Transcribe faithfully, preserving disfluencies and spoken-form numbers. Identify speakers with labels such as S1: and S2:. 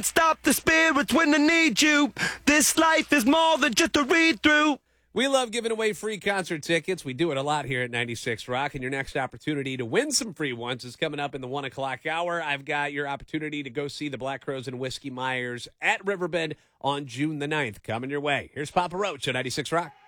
S1: Stop the spirits when they need you. This life is more than just a read-through.
S2: We love giving away free concert tickets. We do it a lot here at ninety-six Rock, and your next opportunity to win some free ones is coming up in the one o'clock hour. I've got your opportunity to go see the Black Crowes and Whiskey Myers at Riverbend on June the ninth. Coming your way. Here's Papa Roach at ninety-six Rock.